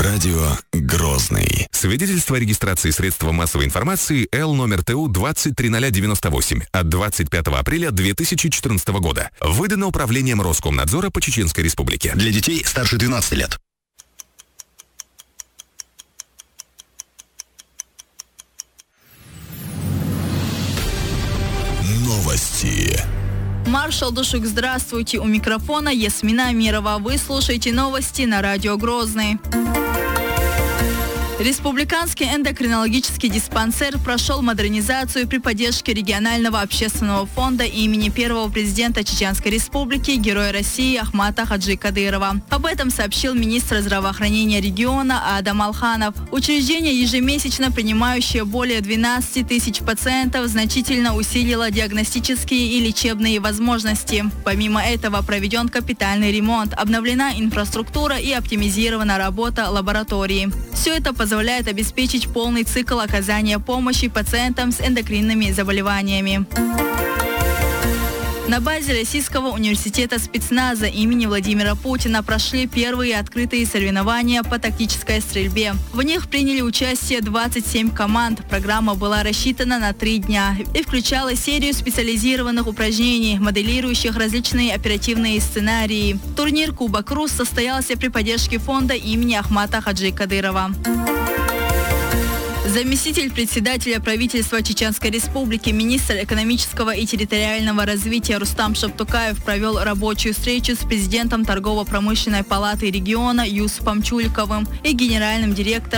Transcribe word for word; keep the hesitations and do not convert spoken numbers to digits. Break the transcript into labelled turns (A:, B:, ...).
A: Радио Грозный.
B: Свидетельство о регистрации средства массовой информации Л номер Т У двадцать три ноль девяносто восемь от двадцать пятого апреля две тысячи четырнадцатого года. Выдано Управлением Роскомнадзора по Чеченской Республике.
A: Для детей старше двенадцати лет. Новости.
C: Маршал Душук, здравствуйте. У микрофона Ясмина Амирова. Вы слушаете новости на радио Грозный. Республиканский эндокринологический диспансер прошел модернизацию при поддержке регионального общественного фонда имени первого президента Чеченской Республики, Героя России Ахмата Хаджи Кадырова. Об этом сообщил министр здравоохранения региона Адам Алханов. Учреждение, ежемесячно принимающее более двенадцати тысяч пациентов, значительно усилило диагностические и лечебные возможности. Помимо этого проведен капитальный ремонт, обновлена инфраструктура и оптимизирована работа лаборатории. Все это позволяет обеспечить полный цикл оказания помощи пациентам с эндокринными заболеваниями. На базе Российского университета спецназа имени Владимира Путина прошли первые открытые соревнования по тактической стрельбе. В них приняли участие двадцать семь команд. Программа была рассчитана на три дня и включала серию специализированных упражнений, моделирующих различные оперативные сценарии. Турнир «Кубок Рус» состоялся при поддержке фонда имени Ахмата Хаджи Кадырова. Заместитель председателя правительства Чеченской Республики, министр экономического и территориального развития Рустам Шаптукаев провел рабочую встречу с президентом торгово-промышленной палаты региона Юсупом Чульковым и генеральным директором